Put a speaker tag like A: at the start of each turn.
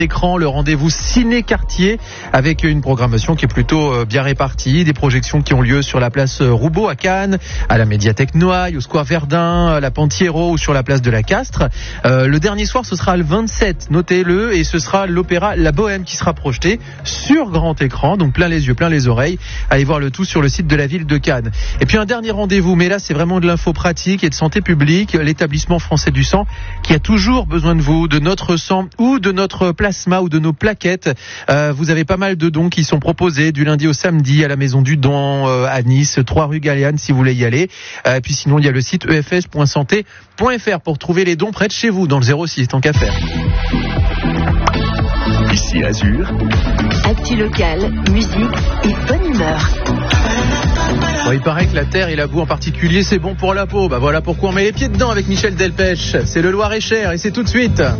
A: Écran, le rendez-vous ciné-quartier avec une programmation qui est plutôt bien répartie, des projections qui ont lieu sur la place Roubaud à Cannes, à la médiathèque Noailles, au square Verdun, à la Pentiero ou sur la place de la Castres. Le dernier soir, ce sera le 27, notez-le, et ce sera l'opéra La Bohème qui sera projeté sur grand écran, donc plein les yeux, plein les oreilles. Allez voir le tout sur le site de la ville de Cannes. Et puis un dernier rendez-vous, mais là c'est vraiment de l'info pratique et de santé publique, l'établissement français du sang qui a toujours besoin de vous, de notre sang ou de notre plasma ou de nos plaquettes. Vous avez pas mal de dons qui sont proposés du lundi au samedi à la Maison du Don à Nice, 3 rue Galéane si vous voulez y aller. Et puis sinon il y a le site efs.santé.fr pour trouver les dons près de chez vous dans le 06 tant qu'à faire.
B: Ici Azur.
C: Actu locale, musique et bonne humeur.
A: Bon, il paraît que la terre et la boue en particulier c'est bon pour la peau. Bah voilà pourquoi on met les pieds dedans avec Michel Delpech. C'est le Loir-et-Cher et c'est tout de suite.